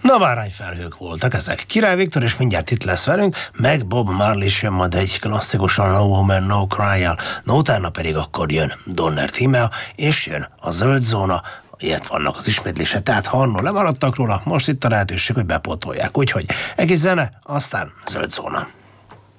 Na, bárányfelhők voltak ezek. Király Viktor és mindjárt itt lesz velünk, meg Bob Marley sem majd egy klasszikusan No Woman No Cry-jal. No, utána pedig akkor jön Donner Tímea, és jön a Zöld Zóna. Ilyet vannak az ismétlése, tehát ha annól lemaradtak róla, most itt a lehetőség, hogy bepótolják. Úgyhogy egész zene, aztán Zöld Zóna.